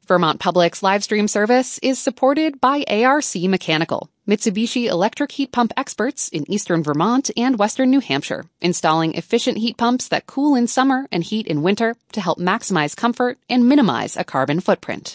Vermont Public's live stream service is supported by ARC Mechanical, Mitsubishi electric heat pump experts in eastern Vermont and western New Hampshire, installing efficient heat pumps that cool in summer and heat in winter to help maximize comfort and minimize a carbon footprint.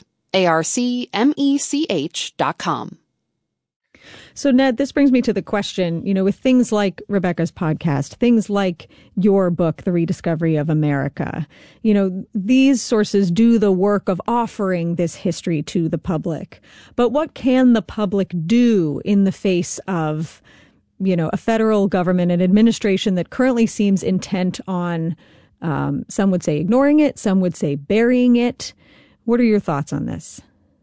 ARCmech.com. So, Ned, this brings me to the question, with things like Rebecca's podcast, things like your book, The Rediscovery of America, these sources do the work of offering this history to the public. But what can the public do in the face of, a federal government, an administration that currently seems intent on, some would say ignoring it, some would say burying it? What are your thoughts on this?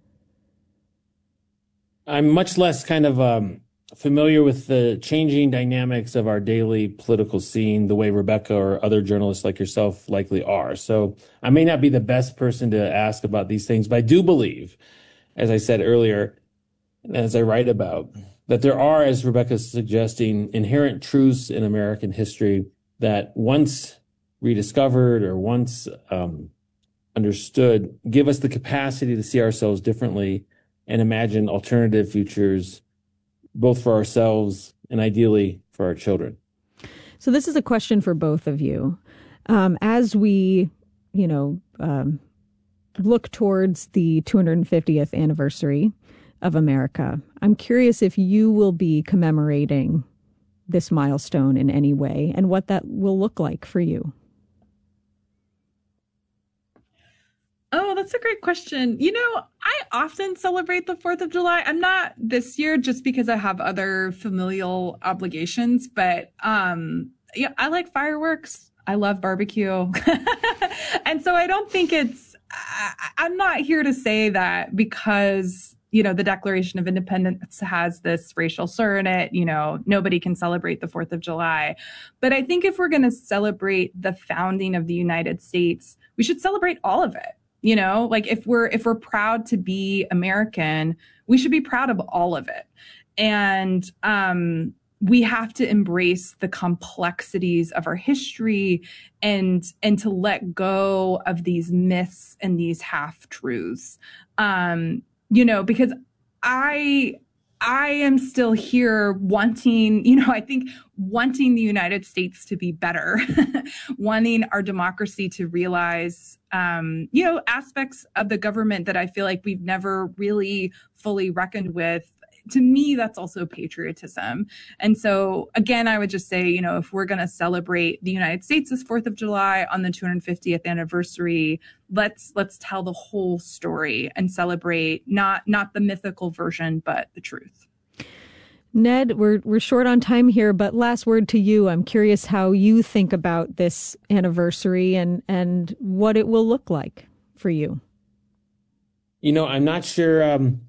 I'm much less kind of familiar with the changing dynamics of our daily political scene the way Rebecca or other journalists like yourself likely are. So I may not be the best person to ask about these things, but I do believe, as I said earlier, and as I write about, that there are, as Rebecca's suggesting, inherent truths in American history that once rediscovered or once understood, give us the capacity to see ourselves differently and imagine alternative futures, both for ourselves and ideally for our children. So this is a question for both of you. As we, look towards the 250th anniversary of America, I'm curious if you will be commemorating this milestone in any way and what that will look like for you. Oh, that's a great question. I often celebrate the 4th of July. I'm not this year just because I have other familial obligations, but I like fireworks. I love barbecue. And so I don't think I'm not here to say that because, the Declaration of Independence has this racial slur in it, nobody can celebrate the 4th of July. But I think if we're going to celebrate the founding of the United States, we should celebrate all of it. If we're proud to be American, we should be proud of all of it. And we have to embrace the complexities of our history and to let go of these myths and these half-truths. Because I am still here wanting the United States to be better, wanting our democracy to realize, aspects of the government that I feel like we've never really fully reckoned with. To me, that's also patriotism. And so, again, I would just say, if we're going to celebrate the United States' 4th of July on the 250th anniversary, let's tell the whole story and celebrate not the mythical version, but the truth. Ned, we're short on time here, but last word to you. I'm curious how you think about this anniversary and what it will look like for you. I'm not sure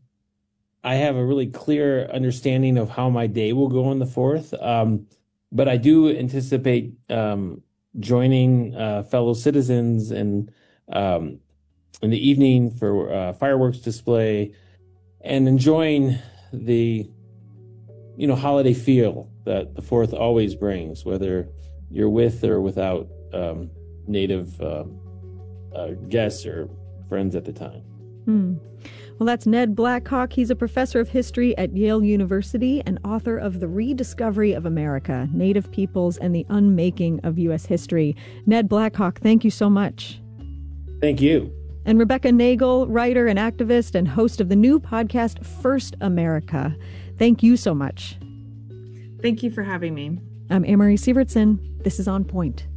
I have a really clear understanding of how my day will go on the 4th, but I do anticipate joining fellow citizens and in the evening for fireworks display and enjoying the holiday feel that the 4th always brings, whether you're with or without Native guests or friends at the time. Well, that's Ned Blackhawk. He's a professor of history at Yale University and author of The Rediscovery of America, Native Peoples and the Unmaking of U.S. History. Ned Blackhawk, thank you so much. Thank you. And Rebecca Nagle, writer and activist and host of the new podcast, First America. Thank you so much. Thank you for having me. I'm Amory Sievertson. This is On Point.